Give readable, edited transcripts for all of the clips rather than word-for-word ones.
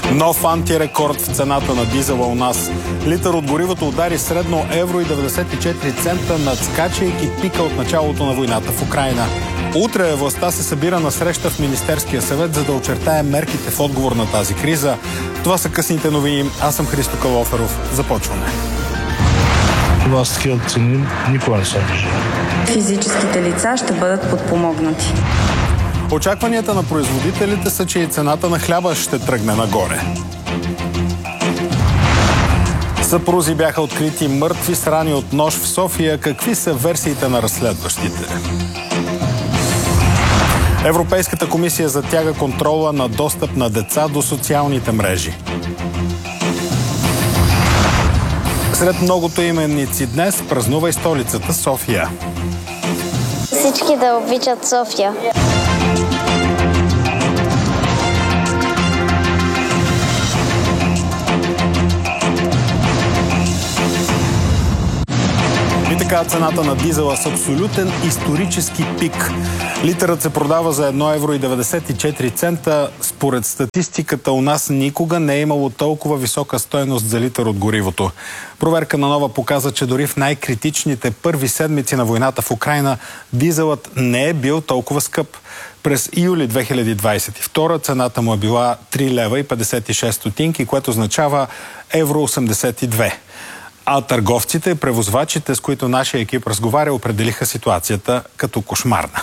Нов антирекорд в цената на дизела у нас. Литър от горивото удари средно евро и 94 цента, надскачайки пика от началото на войната в Украйна. Утре властта се събира на среща в Министерския съвет, за да очертае мерките в отговор на тази криза. Това са късните новини. Аз съм Христо Калоферов. Започваме. Това с такива цени никога не съм виждал. Физическите лица ще бъдат подпомогнати. Очакванията на производителите са, че и цената на хляба ще тръгне нагоре. Съпрузи бяха открити мъртви с рани от нож в София. Какви са версиите на разследващите? Европейската комисия затяга контрола на достъп на деца до социалните мрежи. Сред многото именици днес празнува и столицата София. Всички да обичат София. Така цената на дизела с абсолютен исторически пик. Литърът се продава за 1,94 евро. Според статистиката у нас никога не е имало толкова висока стойност за литър от горивото. Проверка на Нова показа, че дори в най-критичните първи седмици на войната в Украйна дизелът не е бил толкова скъп. През юли 2022 цената му е била 3 лева и 56 стотинки, което означава евро 82. А търговците и превозвачите, с които нашия екип разговаря, определиха ситуацията като кошмарна.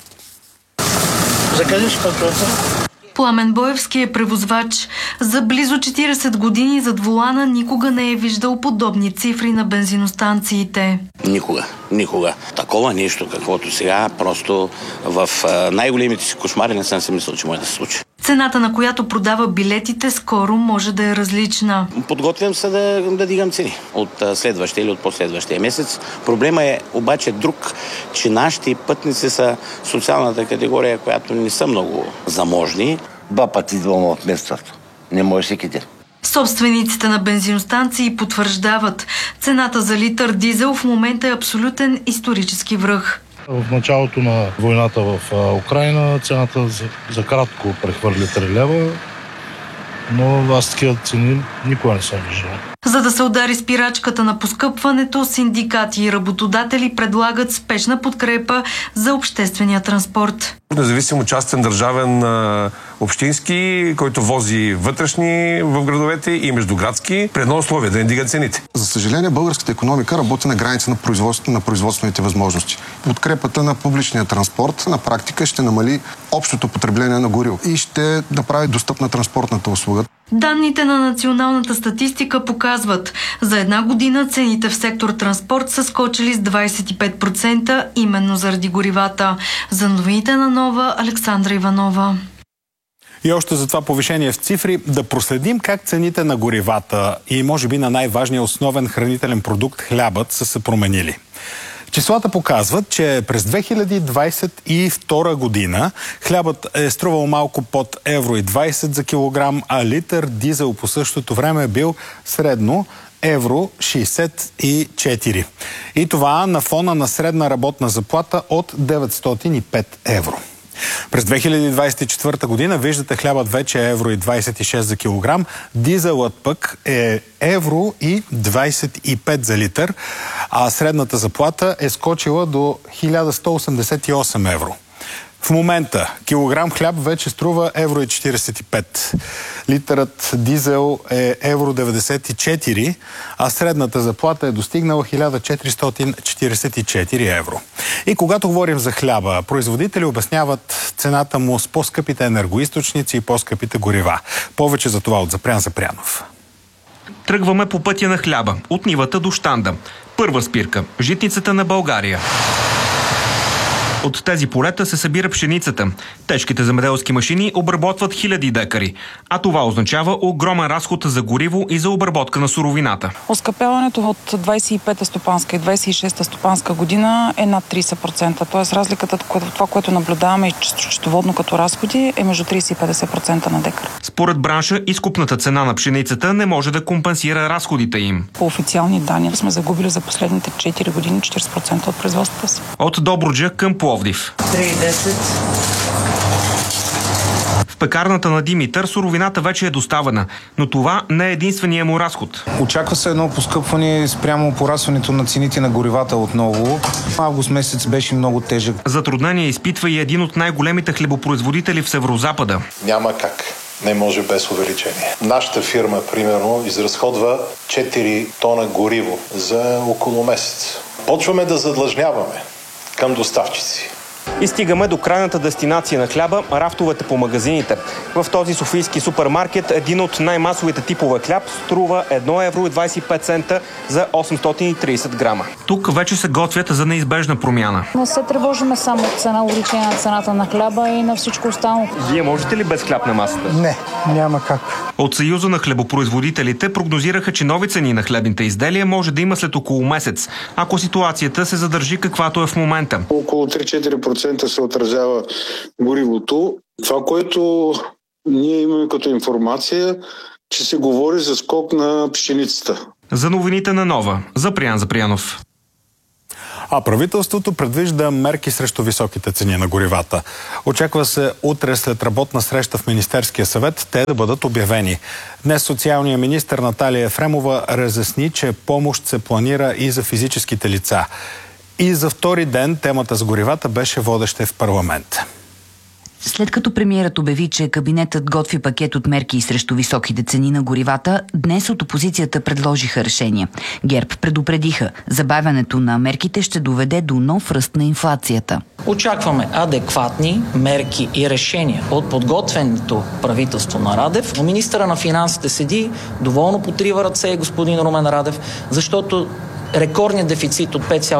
За къде ще пътувате? Пламен Боевски е превозвач. За близо 40 години зад волана никога не е виждал подобни цифри на бензиностанциите. Никога. Такова нещо, каквото сега, просто в най-големите си кошмари не съм си мислил, че може да се случи. Цената, на която продава билетите, скоро може да е различна. Подготвям се да дигам цени от следващия или от последващия месец. Проблема е обаче друг, че нашите пътници са социалната категория, която не са много заможни. Два пъти идвам от местото. Не може всеки ден. Собствениците на бензиностанции потвърждават, цената за литър дизел в момента е абсолютен исторически връх. В началото на войната в Украйна цената за кратко прехвърли 3 лева, но аз такива цени никога не съм виждал. За да се удари спирачката на поскъпването, синдикати и работодатели предлагат спешна подкрепа за обществения транспорт. Независимо частен, държавен, общински, който вози вътрешни в градовете и междуградски, при едно условие да не дига цените. За съжаление, българската икономика работи на граница на производствените възможности. Подкрепата на публичния транспорт на практика ще намали общото потребление на гориво и ще направи достъпна транспортната услуга. Данните на националната статистика показват, за една година цените в сектор транспорт са скочили с 25% именно заради горивата. За новините на Нова, Александра Иванова. И още за това повишение в цифри да проследим как цените на горивата и може би на най-важния основен хранителен продукт хлябът са се променили. Числата показват, че през 2022 година хлябът е струвал малко под евро и 20 за килограм, а литър дизел по същото време е бил средно евро 64. И това на фона на средна работна заплата от 905 евро. През 2024 година, виждате, хлябът вече е евро и 26 за килограм, дизелът пък е евро и 25 за литър, а средната заплата е скочила до 1188 евро. В момента килограм хляб вече струва евро и 45. Литърът дизел е евро 94, а средната заплата е достигнала 1444 евро. И когато говорим за хляба, производители обясняват цената му с по-скъпите енергоизточници и по-скъпите горива. Повече за това от Запрян Запрянов. Тръгваме по пътя на хляба, от нивата до щанда. Първа спирка – житницата на България. От тези полета се събира пшеницата. Тежките земеделски машини обработват хиляди декари. А това означава огромен разход за гориво и за обработка на суровината. Оскъпяването от 25-та стопанска и 26-та стопанска година е над 30%. Тоест разликата от това, което наблюдаваме и счетоводно като разходи, е между 30 и 50% на декар. Според бранша, изкупната цена на пшеницата не може да компенсира разходите им. По официални данни сме загубили за последните 4 години 40% от производството си. От Добруджа към Пловдив. 3,10. В пекарната на Димитър суровината вече е доставена, но това не е единствения му разход. Очаква се едно поскъпване спрямо порастването на цените на горивата отново. Август месец беше много тежък. Затруднение изпитва и един от най-големите хлебопроизводители в Северозапада. Няма как. Не може без увеличение. Нашата фирма, примерно, изразходва 4 тона гориво за около месец. Почваме да задлъжняваме към доставчици. И стигаме до крайната дестинация на хляба – рафтовете по магазините. В този софийски супермаркет един от най-масовите типове хляб струва 1,25 евро за 830 грама. Тук вече се готвят за неизбежна промяна. Не се тревожиме само от цена, увеличение на цената на хляба и на всичко останало. Вие можете ли без хляб на масата? Не, няма как. От Съюза на хлебопроизводителите прогнозираха, че нови цени на хлебните изделия може да има след около месец, ако ситуацията се задържи каквато е в момента. Около 3-4% се отразява горивото. Това, което ние имаме като информация, че се говори за скок на пшеницата. За новините на Нова, Запрян Запрянов. А правителството предвижда мерки срещу високите цени на горивата. Очаква се утре след работна среща в Министерския съвет те да бъдат обявени. Днес социалният министър Наталия Ефремова разясни, че помощ се планира и за физическите лица. И за втори ден темата с горивата беше водеща в парламент. След като премиерът обяви, че кабинетът готви пакет от мерки срещу високите цени на горивата, днес от опозицията предложиха решения. ГЕРБ предупредиха, забавянето на мерките ще доведе до нов ръст на инфлацията. Очакваме адекватни мерки и решения от подготвеното правителство на Радев. Министъра на финансите седи, доволно потрива ръце господин Румен Радев, защото рекордният дефицит от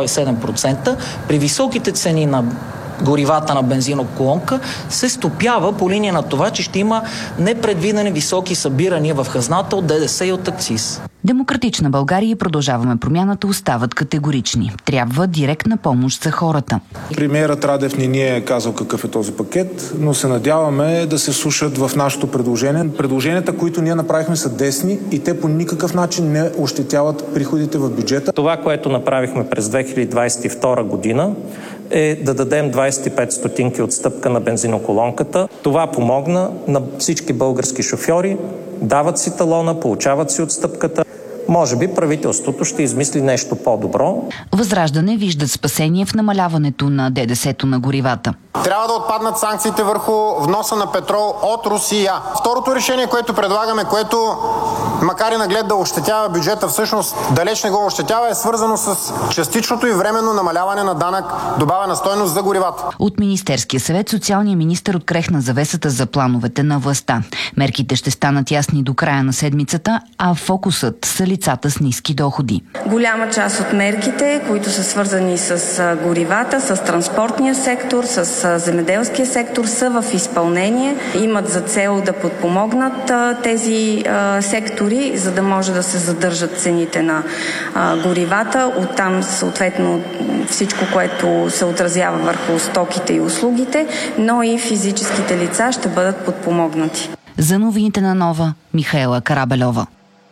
5,7% при високите цени на горивата на бензиноколонка се стопява по линия на това, че ще има непредвидени високи събирания в хазната от ДДС и от акциз. Демократична България и Продължаваме промяната остават категорични. Трябва директна помощ за хората. Премиерът Радев не ни е казал какъв е този пакет, но се надяваме да се слушат в нашето предложение. Предложенията, които ние направихме, са десни и те по никакъв начин не ощетяват приходите в бюджета. Това, което направихме през 2022 година, е да дадем 25 стотинки отстъпка на бензиноколонката. Това помогна на всички български шофьори. Дават си талона, получават си отстъпката. Може би правителството ще измисли нещо по-добро. Възраждане виждат спасение в намаляването на ДДС-то на горивата. Трябва да отпаднат санкциите върху вноса на петрол от Русия. Второто решение, което предлагаме, което макар и наглед да ощетява бюджета, всъщност далеч не го ощетява, е свързано с частичното и временно намаляване на данък добавена стойност за горивата. От Министерския съвет социалният министър открехна завесата за плановете на властта. Мерките ще станат ясни до края на седмицата, а фокусът са лицата с ниски доходи. Голяма част от мерките, които са свързани с горивата, с транспортния сектор, с земеделския сектор, са в изпълнение. Имат за цел да подпомогнат тези сектори, за да може да се задържат цените на горивата. Оттам съответно всичко, което се отразява върху стоките и услугите, но и физическите лица ще бъдат подпомогнати. За новините на Нова, Михаела Карабельова.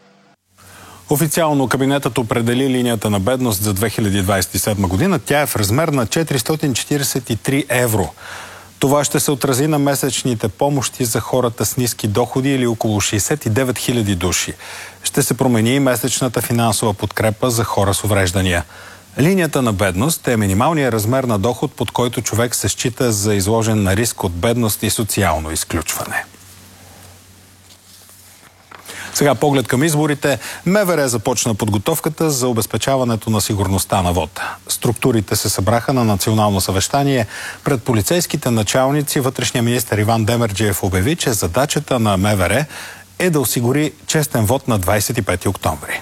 Официално кабинетът определи линията на бедност за 2027 година. Тя е в размер на 443 евро. Това ще се отрази на месечните помощи за хората с ниски доходи или около 69 000 души. Ще се промени и месечната финансова подкрепа за хора с увреждания. Линията на бедност е минималният размер на доход, под който човек се счита за изложен на риск от бедност и социално изключване. Сега поглед към изборите. МВР започна подготовката за обезпечаването на сигурността на вота. Структурите се събраха на национално съвещание. Пред полицейските началници вътрешния министър Иван Демерджиев обяви, че задачата на МВР е да осигури честен вод на 25 октомври.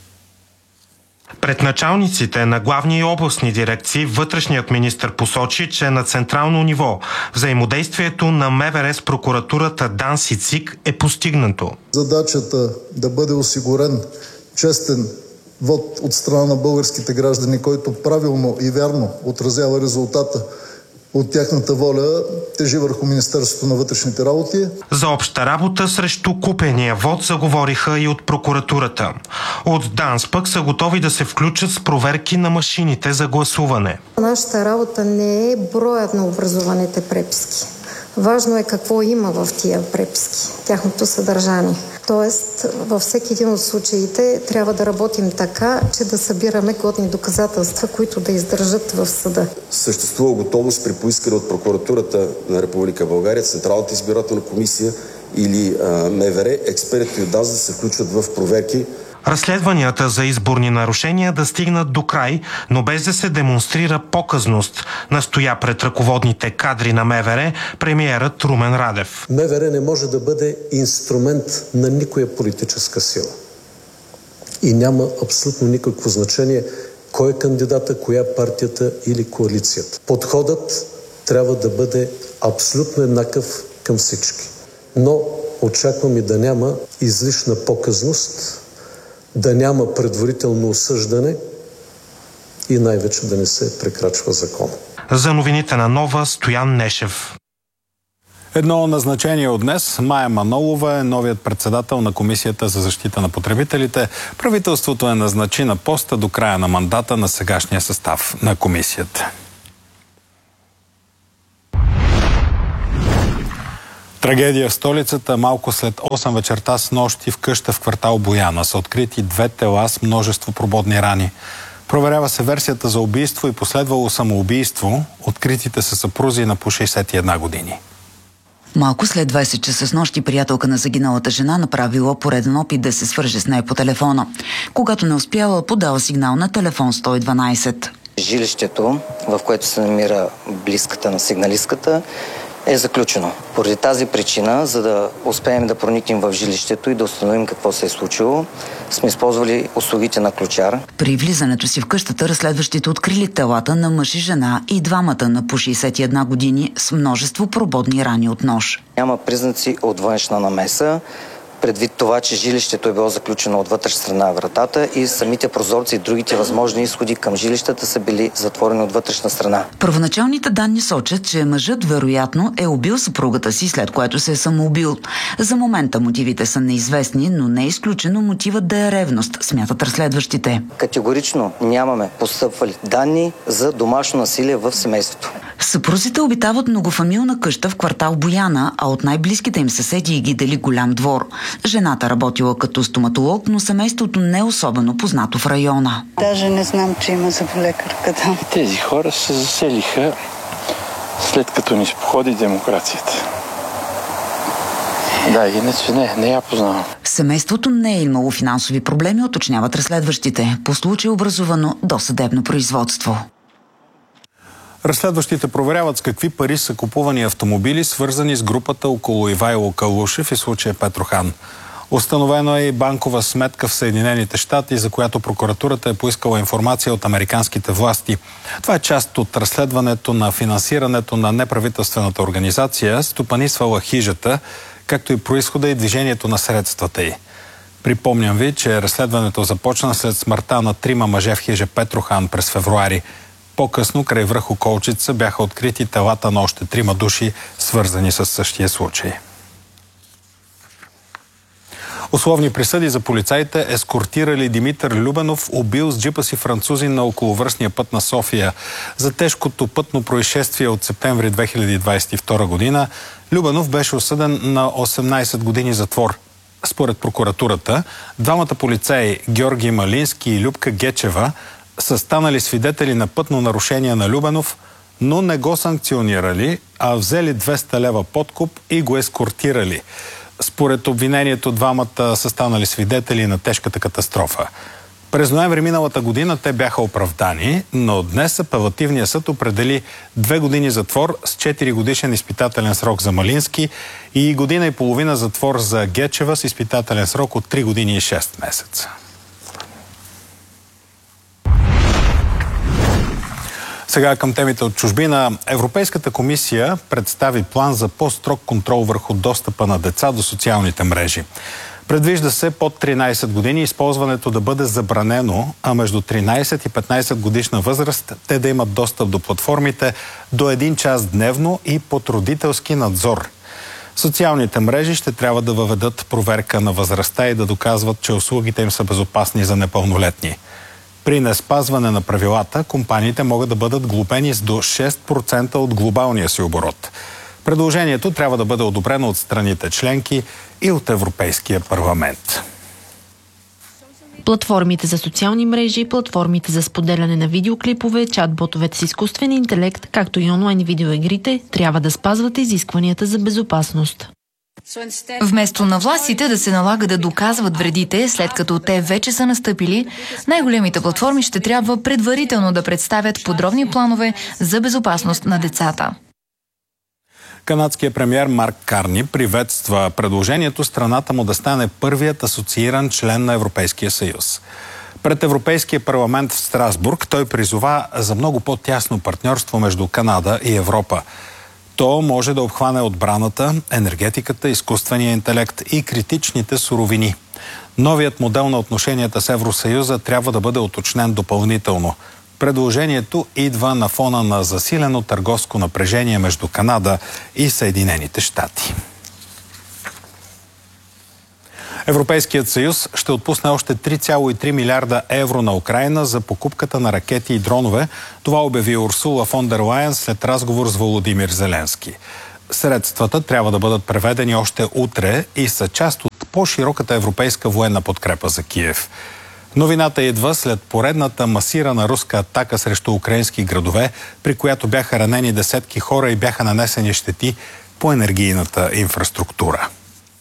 Пред началниците на главни и областни дирекции вътрешният министър посочи, че на централно ниво взаимодействието на МВР с прокуратурата, ДАНС и ЦИК е постигнато. Задачата да бъде осигурен честен вод от страна на българските граждани, който правилно и вярно отразява резултата от тяхната воля, тежи върху Министерството на вътрешните работи. За обща работа срещу купения вод заговориха и от прокуратурата. От ДАНС пък са готови да се включат с проверки на машините за гласуване. Нашата работа не е броят на образуваните преписки. Важно е какво има в тия преписки, тяхното съдържание. Тоест, във всеки един от случаите трябва да работим така, че да събираме годни доказателства, които да издържат в съда. Съществува готовност при поискане от прокуратурата на Република България, Централната избирателна комисия или МВР, експерти от ДАНС да се включват в проверки. Разследванията за изборни нарушения да стигнат до край, но без да се демонстрира показност, настоя пред ръководните кадри на МВР премиерът Румен Радев. МВР не може да бъде инструмент на никоя политическа сила. И няма абсолютно никакво значение кой е кандидата, коя партията или коалицията. Подходът трябва да бъде абсолютно еднакъв към всички. Но очаквам и да няма излишна показност, да няма предварително осъждане и най-вече да не се прекрачва закона. За новините на Нова, Стоян Нешев. Едно назначение от днес. Мая Манолова е новият председател на Комисията за защита на потребителите. Правителството я назначи на поста до края на мандата на сегашния състав на комисията. Трагедия в столицата. Малко след 8 вечерта с нощи в къща в квартал Бояна са открити 2 тела с множество прободни рани. Проверява се версията за убийство и последвало самоубийство. Откритите са съпрузи на по 61 години. Малко след 20 часа с нощи приятелка на загиналата жена направила пореден опит да се свърже с нея по телефона. Когато не успяла, подала сигнал на телефон 112. Жилището, в което се намира близката на сигналистката, е заключено. Поради тази причина, за да успеем да проникнем в жилището и да установим какво се е случило, сме използвали услугите на ключар. При влизането си в къщата разследващите открили телата на мъж и жена и двамата на по 61 години с множество прободни рани от нож. Няма признаци от външна намеса, предвид това, че жилището е било заключено от вътрешна страна на вратата и самите прозорци и другите възможни изходи към жилищата са били затворени от вътрешна страна. Първоначалните данни сочат, че мъжът вероятно е убил съпругата си, след което се е самоубил. За момента мотивите са неизвестни, но не е изключено мотивът да е ревност, смятат разследващите. Категорично нямаме постъпвали данни за домашно насилие в семейството. Съпрузите обитават многофамилна къща в квартал Бояна, а от най-близките им съседи ги дели голям двор. Жената работила като стоматолог, но семейството не е особено познато в района. Даже не знам, че има зъболекарка там. Тези хора се заселиха след като ни споходи демокрацията. Да, иначе не я познавам. Семейството не е имало финансови проблеми, уточняват разследващите. По случай образувано досъдебно производство. Разследващите проверяват с какви пари са купувани автомобили, свързани с групата около Ивайло Калушев и случая Петрохан. Установено е и банкова сметка в Съединените щати, за която прокуратурата е поискала информация от американските власти. Това е част от разследването на финансирането на неправителствената организация, стопанисвала хижата, както и произхода и движението на средствата й. Припомням ви, че разследването започна след смъртта на 3 мъже в хижа Петрохан през февруари. По-късно, край връх Околчица, бяха открити телата на още 3 души, свързани с същия случай. Условни присъди за полицаите ескортирали Димитър Любенов, убил с джипа си французин на околовръстния път на София. За тежкото пътно происшествие от септември 2022 година Любенов беше осъден на 18 години затвор. Според прокуратурата, двамата полицаи Георги Малински и Любка Гечева са станали свидетели на пътно нарушение на Любенов, но не го санкционирали, а взели 200 лева подкуп и го ескортирали. Според обвинението, двамата са станали свидетели на тежката катастрофа. През ноември миналата година те бяха оправдани, но днес апелативният съд определи 2 години затвор с 4 годишен изпитателен срок за Малински и 1,5 година затвор за Гечева с изпитателен срок от 3 години и 6 месеца. Сега към темите от чужбина. Европейската комисия представи план за по-строг контрол върху достъпа на деца до социалните мрежи. Предвижда се под 13 години използването да бъде забранено, а между 13 и 15 годишна възраст те да имат достъп до платформите до 1 час дневно и под родителски надзор. Социалните мрежи ще трябва да въведат проверка на възрастта и да доказват, че услугите им са безопасни за непълнолетни. При неспазване на правилата, компаниите могат да бъдат глобени с до 6% от глобалния си оборот. Предложението трябва да бъде одобрено от страните членки и от Европейския парламент. Платформите за социални мрежи, платформите за споделяне на видеоклипове, чат-ботовете с изкуствен интелект, както и онлайн видеоигрите, трябва да спазват изискванията за безопасност. Вместо на властите да се налага да доказват вредите, след като те вече са настъпили, най-големите платформи ще трябва предварително да представят подробни планове за безопасност на децата. Канадският премиер Марк Карни приветства предложението страната му да стане първият асоцииран член на Европейския съюз. Пред Европейския парламент в Страсбург той призова за много по-тясно партньорство между Канада и Европа. То може да обхване отбраната, енергетиката, изкуствения интелект и критичните суровини. Новият модел на отношенията с Евросъюза трябва да бъде уточнен допълнително. Предложението идва на фона на засилено търговско напрежение между Канада и Съединените щати. Европейският съюз ще отпусне още 3,3 милиарда евро на Украйна за покупката на ракети и дронове. Това обяви Урсула фон дер Лайен след разговор с Володимир Зеленски. Средствата трябва да бъдат преведени още утре и са част от по-широката европейска военна подкрепа за Киев. Новината идва след поредната масирана руска атака срещу украински градове, при която бяха ранени десетки хора и бяха нанесени щети по енергийната инфраструктура.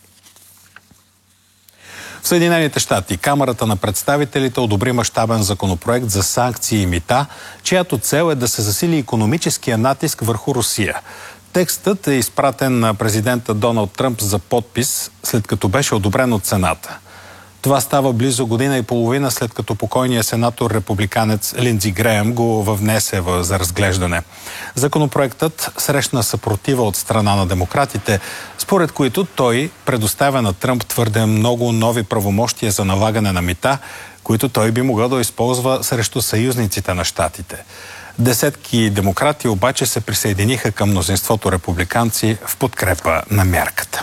В Съединените щати Камарата на представителите одобри мащабен законопроект за санкции и мита, чиято цел е да се засили икономическия натиск върху Русия. Текстът е изпратен на президента Доналд Тръмп за подпис, след като беше одобрен от Сената. Това става близо година и половина след като покойният сенатор-републиканец Линдзи Греъм го въвнесе за разглеждане. Законопроектът срещна съпротива от страна на демократите, според които той предоставя на Тръмп твърде много нови правомощия за налагане на мита, които той би могъл да използва срещу съюзниците на щатите. Десетки демократи обаче се присъединиха към мнозинството републиканци в подкрепа на мярката.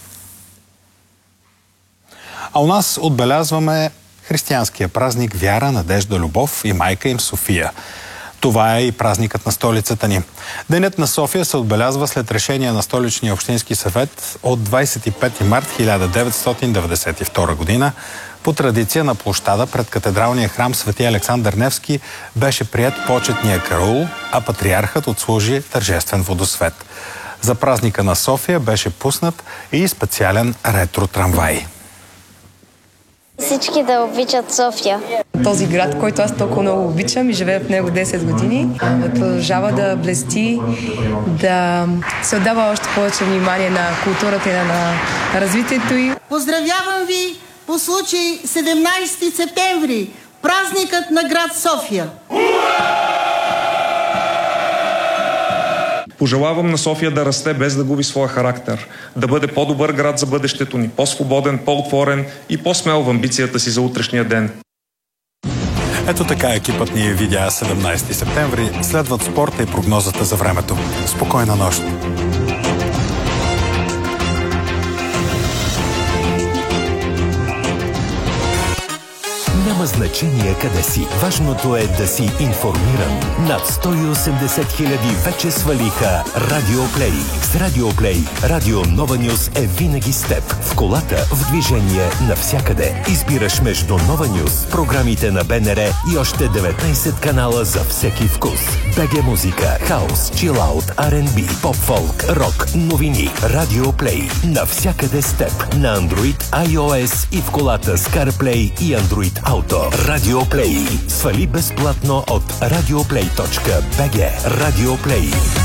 А у нас отбелязваме християнския празник Вяра, надежда, любов и майка им София. Това е и празникът на столицата ни. Денят на София се отбелязва след решение на Столичния общински съвет от 25 март 1992 година. По традиция на площада пред катедралния храм Свети Александър Невски беше приет почетния караул, а патриархът отслужи тържествен водосвет. За празника на София беше пуснат и специален ретро-трамвай. Всички да обичат София. Този град, който аз толкова много обичам и живея в него 10 години, да продължава да блести, да се отдава още повече внимание на културата и на развитието й. Поздравявам ви по случай 17 септември, празникът на град София. Пожелавам на София да расте без да губи своя характер, да бъде по-добър град за бъдещето ни, по-свободен, по-отворен и по-смел в амбицията си за утрешния ден. Ето така екипът ни видя 17 септември. Следват спорта и прогнозата за времето. Спокойна нощ! Няма значение къде си. Важното е да си информиран. Над 180 хиляди вече свалиха Радио Плей. С Радио Плей Радио Нова Нюз е винаги с теб. В колата, в движение, навсякъде. Избираш между Нова Нюз, програмите на БНР и още 19 канала за всеки вкус. БГ музика, хаус, чилаут, R&B, поп-фолк, рок, новини. Радио Плей. Навсякъде с теб. На Android, iOS и в колата с CarPlay и Android Auto. Радио Плей. Свали безплатно от radioplay.bg. Радио Плей.